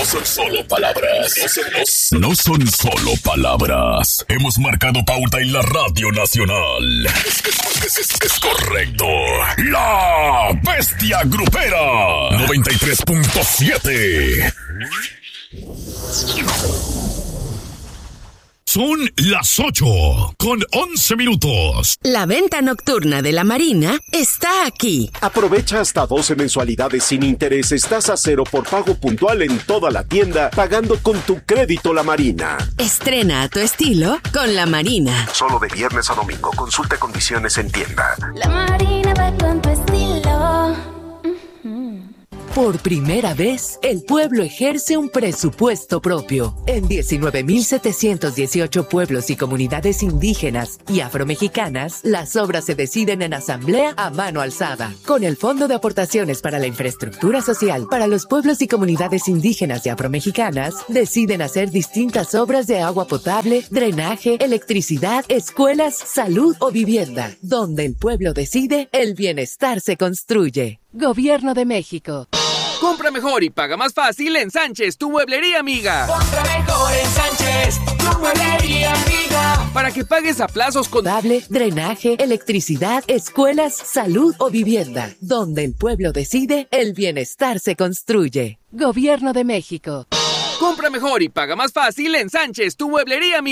No son solo palabras. No son solo palabras. Hemos marcado pauta en la Radio Nacional. Es correcto. La Bestia Grupera 93.7. Son las 8:11. La venta nocturna de la Marina está aquí. Aprovecha hasta 12 mensualidades sin intereses, tasa cero por pago puntual en toda la tienda, pagando con tu crédito La Marina. Estrena a tu estilo con La Marina. Solo de viernes a domingo. Consulta condiciones en tienda. La Marina va con tu estilo. Por primera vez, el pueblo ejerce un presupuesto propio. En 19.718 pueblos y comunidades indígenas y afromexicanas, las obras se deciden en asamblea a mano alzada. Con el Fondo de Aportaciones para la Infraestructura Social para los pueblos y comunidades indígenas y afromexicanas, deciden hacer distintas obras de agua potable, drenaje, electricidad, escuelas, salud o vivienda. Donde el pueblo decide, el bienestar se construye. Gobierno de México. Compra mejor y paga más fácil en Sánchez, tu mueblería amiga. Compra mejor en Sánchez, tu mueblería amiga. Para que pagues a plazos con potable, drenaje, electricidad, escuelas, salud o vivienda. Donde el pueblo decide, el bienestar se construye. Gobierno de México. Compra mejor y paga más fácil en Sánchez, tu mueblería amiga.